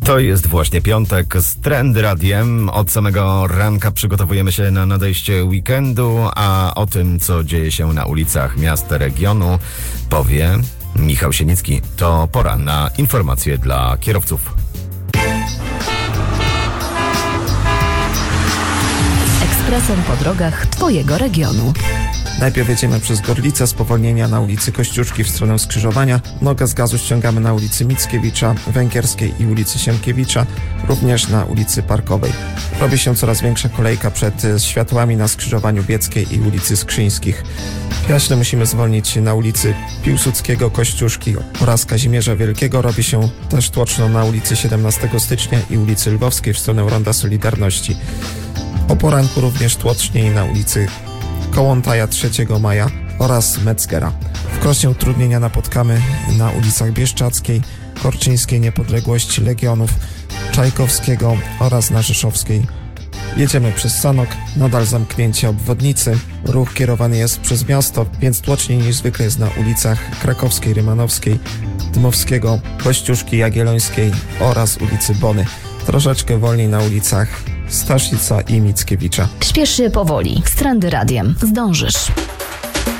To jest właśnie piątek z Trendy Radiem. Od samego ranka przygotowujemy się na nadejście weekendu, a o tym, co dzieje się na ulicach miast regionu, powie Michał Sienicki. To pora na informacje dla kierowców. Ekspresem po drogach Twojego regionu. Najpierw jedziemy przez Gorlicę, spowolnienia na ulicy Kościuszki w stronę skrzyżowania. Nogę z gazu ściągamy na ulicy Mickiewicza, Węgierskiej i ulicy Sienkiewicza, również na ulicy Parkowej. Robi się coraz większa kolejka przed światłami na skrzyżowaniu Bieckiej i ulicy Skrzyńskich. W Jaśle musimy zwolnić na ulicy Piłsudskiego, Kościuszki oraz Kazimierza Wielkiego. Robi się też tłoczno na ulicy 17 stycznia i ulicy Lwowskiej w stronę Ronda Solidarności. O poranku również tłoczniej na ulicy Kołątaja 3 Maja oraz Metzgera. W Krośnie utrudnienia napotkamy na ulicach Bieszczackiej, Korczyńskiej, Niepodległości, Legionów, Czajkowskiego oraz na Rzeszowskiej. Jedziemy przez Sanok, nadal zamknięcie obwodnicy. Ruch kierowany jest przez miasto, więc tłoczniej niż zwykle jest na ulicach Krakowskiej, Rymanowskiej, Dmowskiego, Kościuszki, Jagiellońskiej oraz ulicy Bony. Troszeczkę wolniej na ulicach Staszica i Mickiewicza. Śpiesz się powoli. Z Trendy Radiem zdążysz.